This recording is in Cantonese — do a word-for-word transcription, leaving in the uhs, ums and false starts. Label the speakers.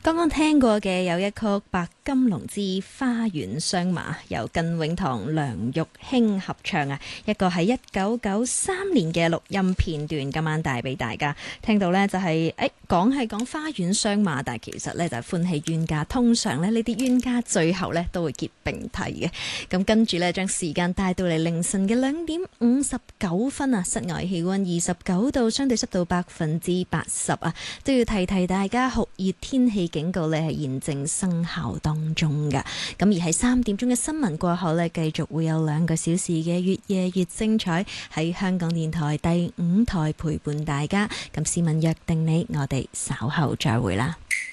Speaker 1: 剛剛聽過嘅有一曲《白金龍之花園雙馬》，由靳永堂、梁玉卿合唱啊，一個係一九九三年嘅錄音片段，今晚帶俾大家聽到呢就係、是、誒講係講花園雙馬，但係其實呢就係、是、歡喜冤家，通常呢呢啲冤家最後呢都會結並蒂嘅。咁跟住呢，將時間帶到嚟凌晨嘅兩點五十九分啊，室外氣溫二十九度，相對濕度百分之八十啊，都要提提大家酷熱天氣警告呢係現正生效當中㗎。咁而喺三點鐘嘅新聞過後呢，繼續會有兩個小時嘅越夜越精彩，喺香港電台第五台陪伴大家。咁市民約定你，我哋稍後再會啦。